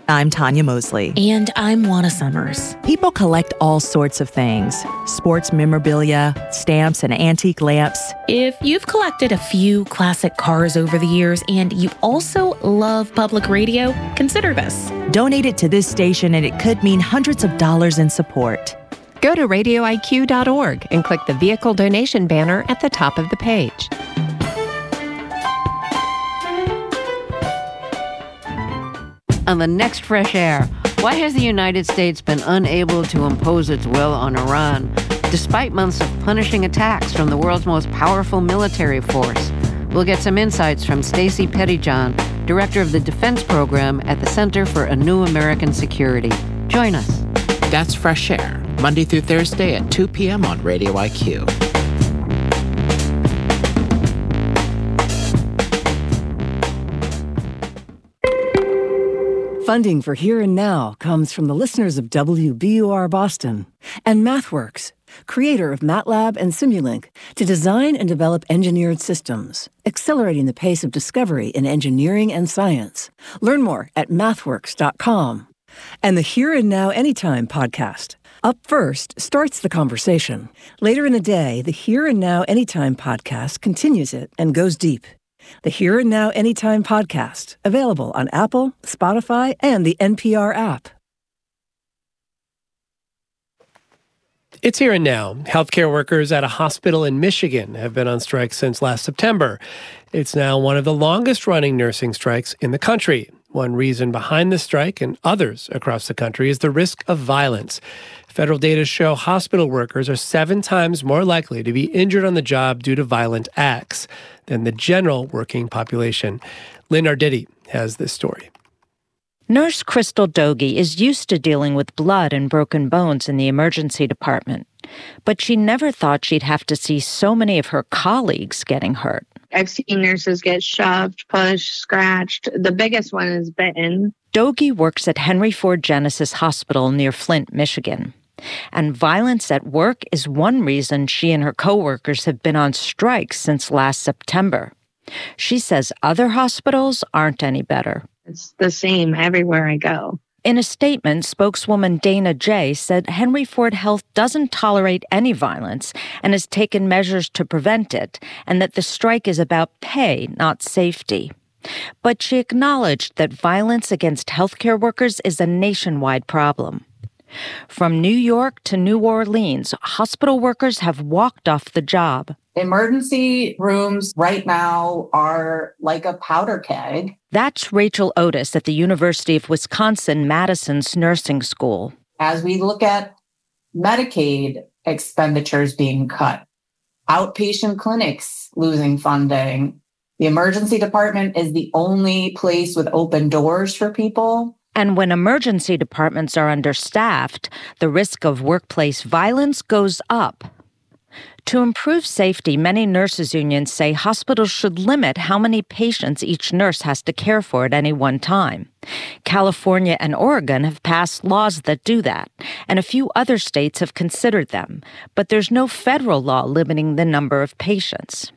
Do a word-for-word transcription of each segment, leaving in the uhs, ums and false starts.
I'm Tanya Mosley. And I'm Juana Summers. People collect all sorts of things. Sports memorabilia, stamps, and antique lamps. If you've collected a few classic cars over the years and you also love public radio, consider this. Donate it to this station and it could mean hundreds of dollars in support. Go to radio I Q dot org and click the vehicle donation banner at the top of the page. On the next Fresh Air, why has the United States been unable to impose its will on Iran, despite months of punishing attacks from the world's most powerful military force? We'll get some insights from Stacey Pettyjohn, director of the Defense Program at the Center for a New American Security. Join us. That's Fresh Air, Monday through Thursday at two p.m. on Radio I Q. Funding for Here and Now comes from the listeners of W B U R Boston and MathWorks, creator of MATLAB and Simulink, to design and develop engineered systems, accelerating the pace of discovery in engineering and science. Learn more at mathworks dot com. And the Here and Now Anytime podcast. Up First starts the conversation. Later in the day, the Here and Now Anytime podcast continues it and goes deep. The Here and Now Anytime podcast, available on Apple, Spotify, and the N P R app. It's Here and Now. Healthcare workers at a hospital in Michigan have been on strike since last September. It's now one of the longest-running nursing strikes in the country. One reason behind the strike and others across the country is the risk of violence. Federal data show hospital workers are seven times more likely to be injured on the job due to violent acts than the general working population. Lynn Arditi has this story. Nurse Crystal Doge is used to dealing with blood and broken bones in the emergency department, but she never thought she'd have to see so many of her colleagues getting hurt. I've seen nurses get shoved, pushed, scratched. The biggest one is bitten. Doge works at Henry Ford Genesis Hospital near Flint, Michigan. And violence at work is one reason she and her coworkers have been on strike since last September. She says other hospitals aren't any better. It's the same everywhere I go. In a statement, spokeswoman Dana Jay said Henry Ford Health doesn't tolerate any violence and has taken measures to prevent it, and that the strike is about pay, not safety. But she acknowledged that violence against healthcare workers is a nationwide problem. From New York to New Orleans, hospital workers have walked off the job. Emergency rooms right now are like a powder keg. That's Rachel Otis at the University of Wisconsin-Madison's nursing school. As we look at Medicaid expenditures being cut, outpatient clinics losing funding, the emergency department is the only place with open doors for people. And when emergency departments are understaffed, the risk of workplace violence goes up. To improve safety, many nurses' unions say hospitals should limit how many patients each nurse has to care for at any one time. California and Oregon have passed laws that do that, and a few other states have considered them, but there's no federal law limiting the number of patients.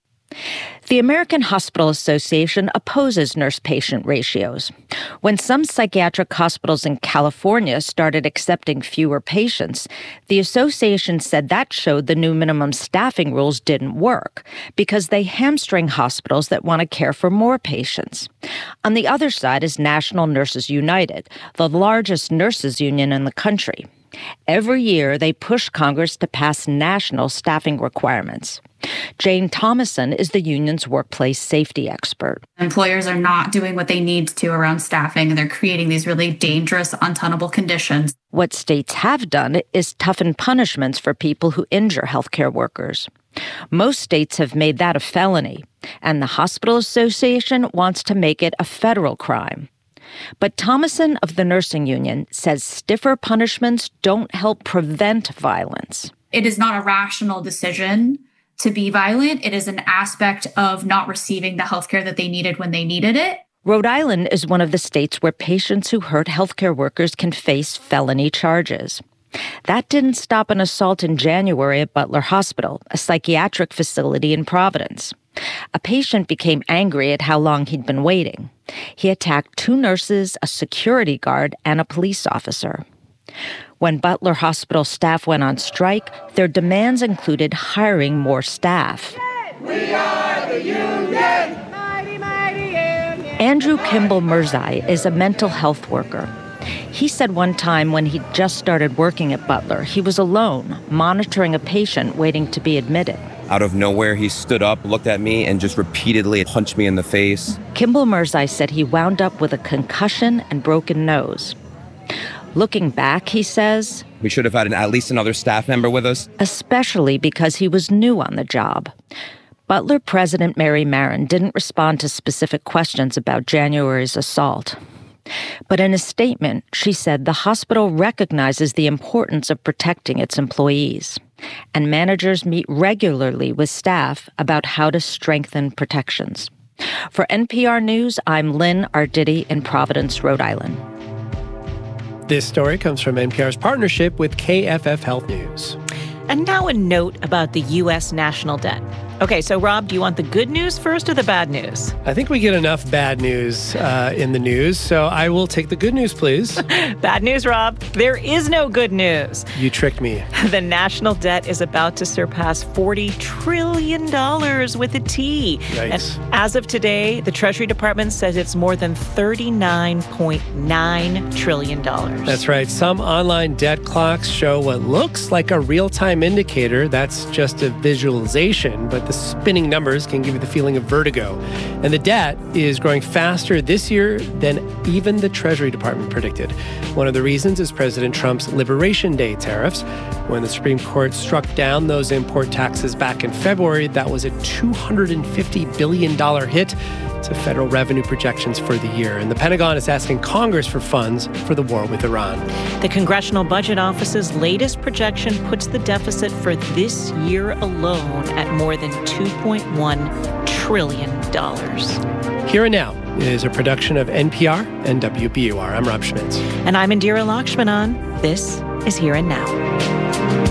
The American Hospital Association opposes nurse-patient ratios. When some psychiatric hospitals in California started accepting fewer patients, the association said that showed the new minimum staffing rules didn't work because they hamstring hospitals that want to care for more patients. On the other side is National Nurses United, the largest nurses union in the country. Every year, they push Congress to pass national staffing requirements. Jane Thomason is the union's workplace safety expert. Employers are not doing what they need to around staffing, and they're creating these really dangerous, untenable conditions. What states have done is toughen punishments for people who injure healthcare workers. Most states have made that a felony, and the Hospital Association wants to make it a federal crime. But Thomason of the nursing union says stiffer punishments don't help prevent violence. It is not a rational decision to be violent. It is an aspect of not receiving the healthcare that they needed when they needed it. Rhode Island is one of the states where patients who hurt healthcare workers can face felony charges. That didn't stop an assault in January at Butler Hospital, a psychiatric facility in Providence. A patient became angry at how long he'd been waiting. He attacked two nurses, a security guard, and a police officer. When Butler Hospital staff went on strike, their demands included hiring more staff. We are the union! Mighty, mighty union! Andrew Kimball Mirzai is a mental health worker. He said one time when he'd just started working at Butler, he was alone, monitoring a patient waiting to be admitted. Out of nowhere, he stood up, looked at me, and just repeatedly punched me in the face. Kimball Mirzai said he wound up with a concussion and broken nose. Looking back, he says, we should have had an, at least another staff member with us. Especially because he was new on the job. Butler President Mary Marin didn't respond to specific questions about January's assault. But in a statement, she said the hospital recognizes the importance of protecting its employees, and managers meet regularly with staff about how to strengthen protections. For N P R News, I'm Lynn Arditi in Providence, Rhode Island. This story comes from N P R's partnership with K F F Health News. And now a note about the U S national debt. Okay, so Rob, do you want the good news first or the bad news? I think we get enough bad news uh, in the news, so I will take the good news, please. Bad news, Rob. There is no good news. You tricked me. The national debt is about to surpass forty trillion dollars with a T. Yikes. And as of today, the Treasury Department says it's more than thirty-nine point nine trillion dollars. That's right. Some online debt clocks show what looks like a real-time indicator. That's just a visualization, but the spinning numbers can give you the feeling of vertigo. And the debt is growing faster this year than even the Treasury Department predicted. One of the reasons is President Trump's Liberation Day tariffs. When the Supreme Court struck down those import taxes back in February, that was a two hundred fifty billion dollars hit to federal revenue projections for the year. And the Pentagon is asking Congress for funds for the war with Iran. The Congressional Budget Office's latest projection puts the deficit for this year alone at more than two point one trillion dollars. Here and Now is a production of N P R and W B U R. I'm Rob Schmitz. And I'm Indira Lakshmanan. This is Here and Now.